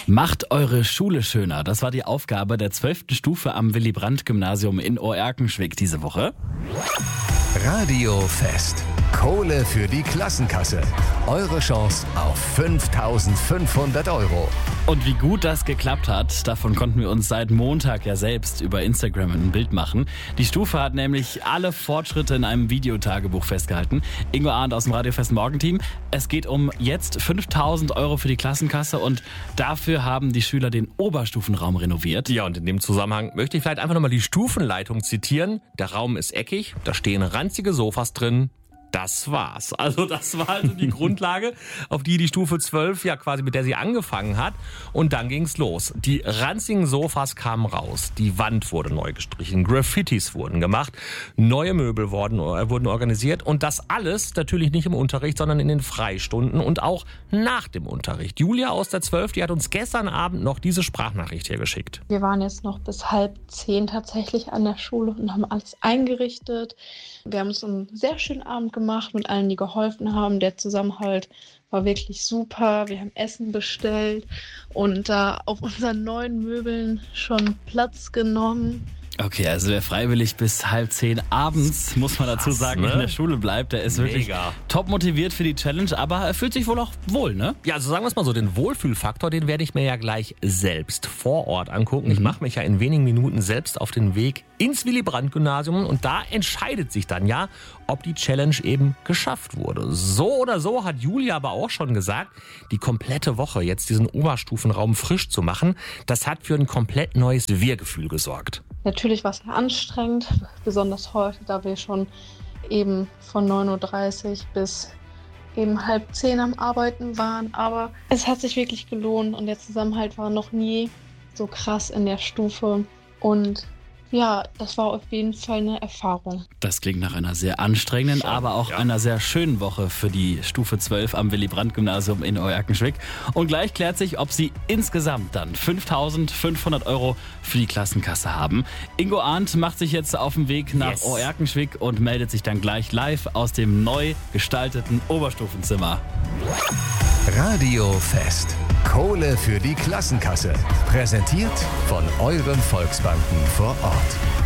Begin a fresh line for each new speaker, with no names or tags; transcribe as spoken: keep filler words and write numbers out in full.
Macht eure Schule schöner. Das war die Aufgabe der zwölften Stufe am Willy-Brandt-Gymnasium in Oerkenschwick diese Woche.
Radiofest. Kohle für die Klassenkasse. Eure Chance auf fünftausendfünfhundert Euro.
Und wie gut das geklappt hat, davon konnten wir uns seit Montag ja selbst über Instagram ein Bild machen. Die Stufe hat nämlich alle Fortschritte in einem Videotagebuch festgehalten. Ingo Arndt aus dem Radiofest Morgenteam. Es geht um jetzt fünftausend Euro für die Klassenkasse und dafür haben die Schüler den Oberstufenraum renoviert.
Ja, und in dem Zusammenhang möchte ich vielleicht einfach nochmal die Stufenleitung zitieren. Der Raum ist eckig, da stehen ranzige Sofas drin. Das war's. Also das war also die Grundlage, auf die die Stufe zwölf, ja quasi mit der sie angefangen hat. Und dann ging's los. Die ranzigen Sofas kamen raus. Die Wand wurde neu gestrichen. Graffitis wurden gemacht. Neue Möbel wurden, äh, wurden organisiert. Und das alles natürlich nicht im Unterricht, sondern in den Freistunden und auch nach dem Unterricht. Julia aus der zwölf, die hat uns gestern Abend noch diese Sprachnachricht hier geschickt.
Wir waren jetzt noch bis halb zehn tatsächlich an der Schule und haben alles eingerichtet. Wir haben uns einen sehr schönen Abend gemacht mit allen, die geholfen haben. Der Zusammenhalt war wirklich super. Wir haben Essen bestellt und da auf unseren neuen Möbeln schon Platz genommen.
Okay, also wer freiwillig bis halb zehn abends, muss man dazu
Krass,
sagen,
ne?
in der Schule bleibt, der ist wirklich
Mega.
top motiviert für die Challenge, aber er fühlt sich wohl auch wohl, ne?
Ja, also sagen wir es mal so, den Wohlfühlfaktor, den werde ich mir ja gleich selbst vor Ort angucken. Ich mache mich ja in wenigen Minuten selbst auf den Weg ins Willy-Brandt-Gymnasium und da entscheidet sich dann ja, ob die Challenge eben geschafft wurde. So oder so hat Julia aber auch schon gesagt, die komplette Woche jetzt diesen Oberstufenraum frisch zu machen, das hat für ein komplett neues Wir-Gefühl gesorgt.
Natürlich war es anstrengend, besonders heute, da wir schon eben von neun Uhr dreißig bis eben halb zehn am Arbeiten waren. Aber es hat sich wirklich gelohnt und der Zusammenhalt war noch nie so krass in der Stufe. Und ja, das war auf jeden Fall eine Erfahrung.
Das klingt nach einer sehr anstrengenden,
Schon,
aber auch
ja.
einer sehr schönen Woche für die Stufe zwölf am Willy-Brandt-Gymnasium in Oerkenschwick. Und gleich klärt sich, ob sie insgesamt dann fünftausendfünfhundert Euro für die Klassenkasse haben. Ingo Arndt macht sich jetzt auf den Weg nach
Yes.
Oerkenschwick und meldet sich dann gleich live aus dem neu gestalteten Oberstufenzimmer.
Radiofest. Kohle für die Klassenkasse. Präsentiert von euren Volksbanken vor Ort.